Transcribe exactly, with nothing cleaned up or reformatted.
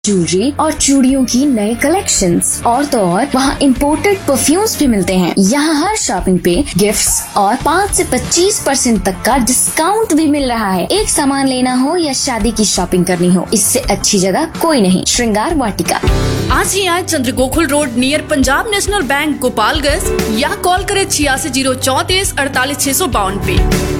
Jewellery और चूड़ियों की नए कलेक्शंस और तो और वहाँ इम्पोर्टेड परफ्यूम्स भी मिलते हैं। यहाँ हर शॉपिंग पे गिफ्ट्स और पाँच से पच्चीस परसेंट तक का डिस्काउंट भी मिल रहा है। एक सामान लेना हो या शादी की शॉपिंग करनी हो, इससे अच्छी जगह कोई नहीं। श्रृंगार वाटिका। आज ही आए चंद्र Gokul road near Punjab national bank Gopalganj या कॉल करें छियासी जीरो चौतीस अड़तालीस छह सौ बावन पे।